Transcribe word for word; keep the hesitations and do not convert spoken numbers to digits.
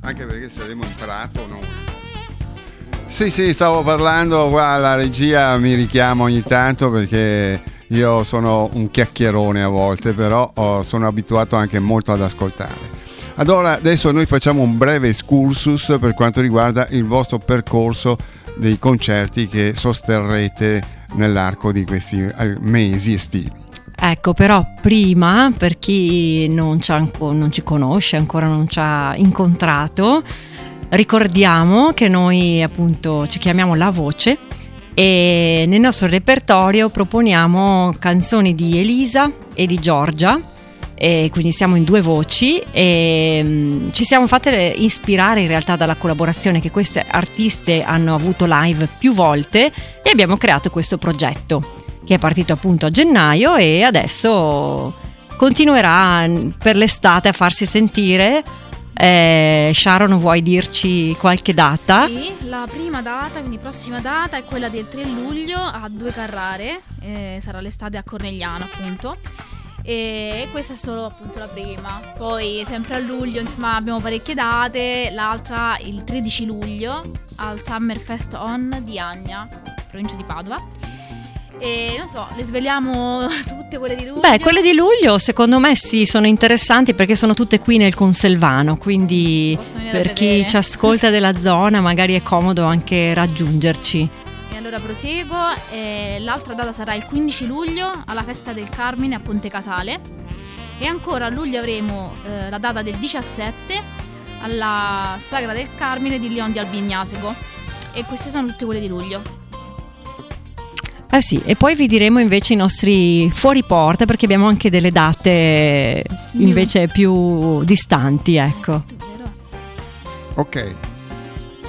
anche perché saremo in prato noi. Sì, sì, stavo parlando, qua la regia mi richiama ogni tanto perché io sono un chiacchierone a volte, però oh, sono abituato anche molto ad ascoltare. Allora, adesso noi facciamo un breve excursus per quanto riguarda il vostro percorso dei concerti che sosterrete nell'arco di questi mesi estivi. Ecco, però prima, per chi non, ci anco, non ci conosce, ancora non ci ha incontrato, ricordiamo che noi appunto ci chiamiamo La Voce e nel nostro repertorio proponiamo canzoni di Elisa e di Giorgia, e quindi siamo in due voci e um, ci siamo fatte ispirare in realtà dalla collaborazione che queste artiste hanno avuto live più volte e abbiamo creato questo progetto che è partito appunto a gennaio e adesso continuerà per l'estate a farsi sentire. eh, Sharon, vuoi dirci qualche data? Sì, la prima data, quindi prossima data, è quella del tre luglio a Due Carrare, eh, sarà l'estate a Cornegliano appunto. E questa è solo appunto la prima. Poi sempre a luglio insomma abbiamo parecchie date. L'altra il tredici luglio al Summerfest On di Agna, provincia di Padova. E non so, le sveliamo tutte quelle di luglio? Beh, quelle di luglio secondo me sì, sono interessanti perché sono tutte qui nel Conselvano, quindi per chi ci ascolta della zona magari è comodo anche raggiungerci. Allora proseguo, eh, l'altra data sarà il quindici luglio alla Festa del Carmine a Ponte Casale e ancora a luglio avremo eh, la data del diciassette alla Sagra del Carmine di Lion di Albignasego e queste sono tutte quelle di luglio. Ah sì, e poi vi diremo invece i nostri fuori porta perché abbiamo anche delle date invece più distanti, ecco. Ok.